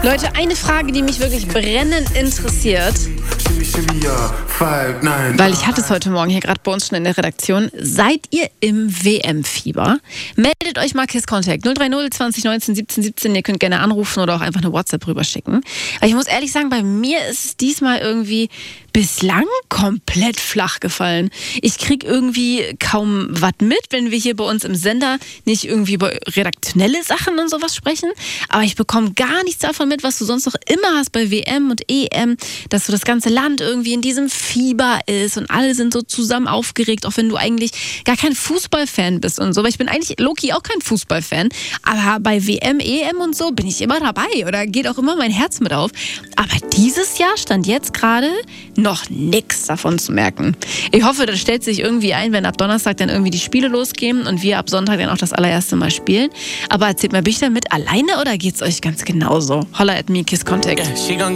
Leute, eine Frage, die mich wirklich brennend interessiert, weil ich hatte es heute Morgen hier gerade bei uns schon in der Redaktion. Seid ihr im WM-Fieber? Meldet euch mal KISS Contact 030 20 19 17 17. Ihr könnt gerne anrufen oder auch einfach eine WhatsApp rüberschicken. Aber ich muss ehrlich sagen, bei mir ist es diesmal irgendwie bislang komplett flach gefallen. Ich kriege irgendwie kaum was mit, wenn wir hier bei uns im Sender nicht irgendwie über redaktionelle Sachen und sowas sprechen. Aber ich bekomme gar nichts davon mit, was du sonst noch immer hast bei WM und EM, dass so das ganze Land irgendwie in diesem Fieber ist und alle sind so zusammen aufgeregt, auch wenn du eigentlich gar kein Fußballfan bist und so. Weil ich bin eigentlich low-key auch kein Fußballfan, aber bei WM, EM und so bin ich immer dabei oder geht auch immer mein Herz mit auf. Aber dieses Jahr stand jetzt gerade noch nichts davon zu merken. Ich hoffe, das stellt sich irgendwie ein, wenn ab Donnerstag dann irgendwie die Spiele losgehen und wir ab Sonntag dann auch das allererste Mal spielen. Aber erzählt mal, bin ich damit alleine oder geht's euch ganz genauso? Holla at me, KISS Contact.